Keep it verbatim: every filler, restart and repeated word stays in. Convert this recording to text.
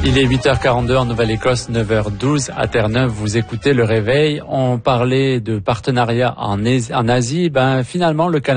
Il est huit heures quarante-deux en Nouvelle-Écosse, neuf heures douze à Terre-Neuve. Vous écoutez Le Réveil. On parlait de partenariat en Asie. Ben, finalement, le Canada